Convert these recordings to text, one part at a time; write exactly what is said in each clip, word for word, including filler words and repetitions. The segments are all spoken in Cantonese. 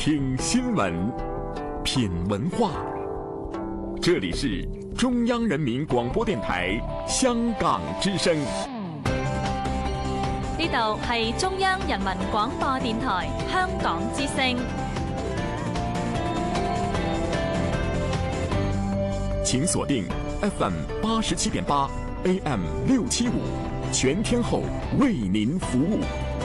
聽新聞，品文化。這裏是中央人民廣播電台香港之聲。 呢度係中央人民廣播電台香港之聲。 請鎖定 F M 八十七點八 A M 六七五，全天候為您服務。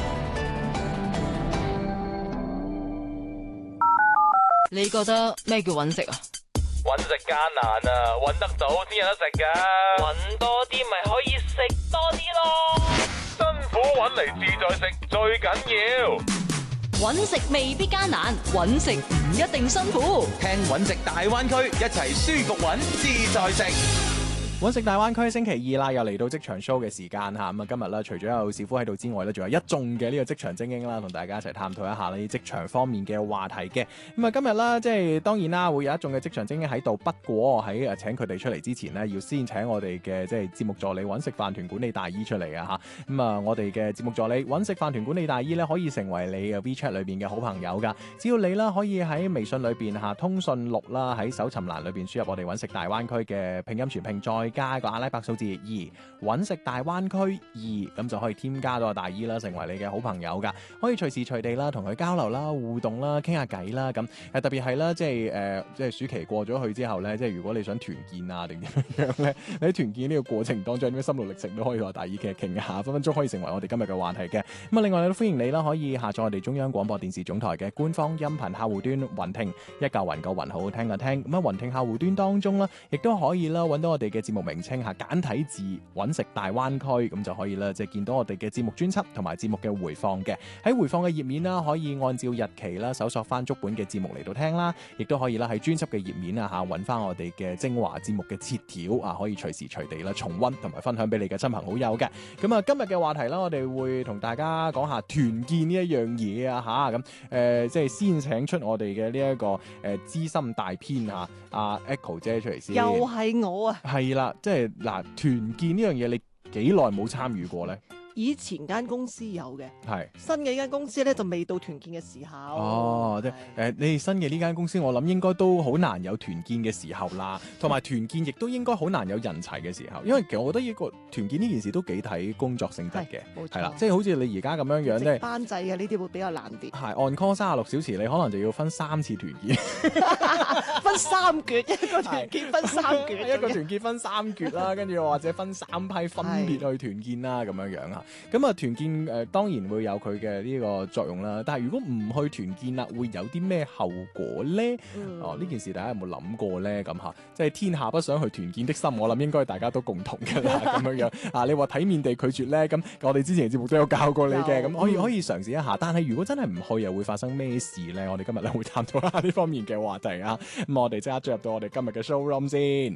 你覺得咩叫揾食啊？ 揾食艱難啊，揾得到先有得食噶。揾多啲咪可以食多啲咯。辛苦揾嚟自在食最緊要。 揾食未必艱難，揾食唔一定辛苦。 聽揾食大灣區，一齊舒服揾自在食。 揾食大灣區星期二啦，又嚟到職場 show 嘅時間嚇。咁啊，今日咧除咗有小夫喺度之外咧，仲有一眾嘅呢個職場精英啦，同大家一齊探討一下呢啲職場方面嘅話題嘅。咁啊，今日啦，即係當然啦，會有一眾嘅職場精英喺度。不過喺誒請佢哋出嚟之前呢，要先請我哋嘅即係節目助理揾食飯團管理大姨出嚟啊嚇。咁啊，我哋嘅節目助理揾食飯團管理大姨咧，可以成為你嘅 WeChat 裏邊嘅好朋友㗎。只要你啦可以喺微信裏邊嚇通訊錄啦，喺搜尋欄裏邊輸入我哋揾食大灣區嘅拼音全拼，再加個阿拉伯數字二，揾食大灣區二，咁就可以添加到阿大姨啦，成為你嘅好朋友噶，可以隨時隨地啦同佢交流啦、互動啦、傾下偈啦，咁誒特別係啦，即係誒即係暑期過咗去之後咧，即係如果你想團建啊定點樣咧，你喺團建呢個過程當中有咩心路歷程都可以同阿大姨傾傾下，分分鐘可以成為我哋今日嘅話題嘅。咁啊，另外都歡迎你啦，可以下載我哋中央廣播電視總台嘅官方音頻客戶端雲聽，一嚿雲個雲好好聽嘅聽。咁啊，雲聽客戶端當中啦，亦都可以啦揾到我哋嘅節目名稱下簡體字揾食大灣區，咁就可以啦，即係見到我哋嘅節目專輯同埋節目嘅回放嘅。喺回放嘅頁面啦，可以按照日期啦搜索翻足本嘅節目嚟到聽啦，亦都可以啦喺專輯嘅頁面啊吓揾翻我哋嘅精華節目嘅切條啊，可以隨時隨地啦重溫同埋分享俾你嘅親朋好友嘅。咁啊，今日嘅話題啦，我哋會同大家講下團建呢一樣嘢啊吓，咁誒即係先請出我哋嘅呢一個誒資深大編啊阿 Echo 姐出嚟先。 又係我啊！ 係啦，即係嗱，團建呢樣嘢，你幾耐冇參與過咧？ 以前間公司有嘅， 係新嘅一間公司咧就未到團建嘅時候。 哦，即係誒，你哋新嘅呢間公司，我諗應該都好難有團建嘅時候啦，同埋團建亦都應該好難有人齊嘅時候，因為其實我覺得呢個團建呢件事都幾睇工作性質嘅， 冇錯， 係啦，即係好似你而家咁樣樣咧， 班制嘅呢啲會比較難啲。 係 on call 三十六小時，你可能就要分三次團建， 分三橛，一個團建分三橛， 一個團建分三橛啦，跟住或者分三批分別去團建啦，咁樣樣啊。咁啊，團建誒、呃、當然會有佢嘅呢個作用啦。但係如果唔去團建啦，會有啲咩後果咧？嗯、哦，呢件事大家有冇諗過咧？咁嚇，即係天下不想去團建的心，我諗應該大家都共同㗎啦。咁樣樣啊，你話體面地拒絕咧，咁我哋之前嘅節目都有教過你嘅，咁可以可以嘗試一下。但係如果真係唔去，又會發生咩事咧？我哋今日咧會探討下呢方面嘅話題啊。咁我哋即刻進入到我哋今日嘅 showroom 先。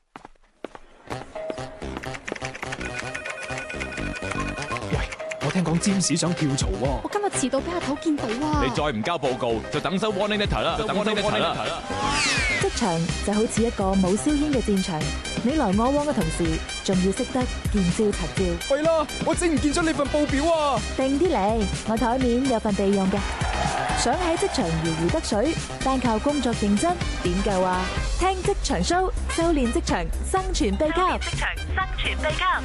我聽講占士想跳槽喎， 我今日遲到俾阿頭見到啊！ 你再唔交報告，就等收 warning letter 啦，就等 warning letter 啦。 職場就好似一個冇硝煙嘅戰場，你來我往嘅同時，仲要識得見招拆招。 係啦，我整唔見咗你份報表啊！ 定啲嚟，我台面有份備用嘅。想喺職場如魚得水，單靠工作認真點夠啊？聽職場 show， 修煉職場生存秘笈。職場生存秘笈。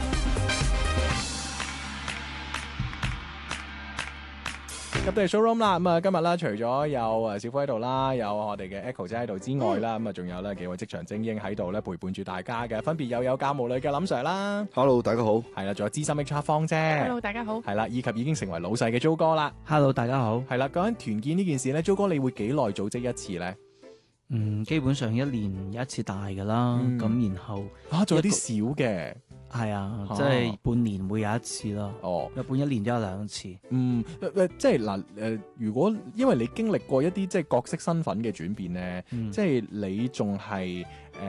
入到嚟 showroom 啦，咁啊今日啦，除咗有誒小夫喺度啦，有我哋嘅 Echo 姐喺度之外啦，咁啊仲有咧幾位職場精英喺度咧陪伴住大家嘅，分別又有教務類嘅林 Sir 啦 ，Hello 大家好， 係啦，仲有資深 H R 方姐 ，Hello 大家好， 係啦，以及已經成為老細嘅 Jo 哥啦 ，Hello 大家好， 係啦，講緊團建呢件事咧，Jo 哥你會幾耐組織一次咧？ 嗯，基本上一年一次大噶啦，咁、嗯、然後啊，仲有啲小嘅。 係啊，即係半年會有一次咯。 哦， 一般一年都有兩次。 嗯，誒，即係嗱，誒，如果因為你經歷過一啲即係角色身份嘅轉變咧，嗯、即係你仲係誒。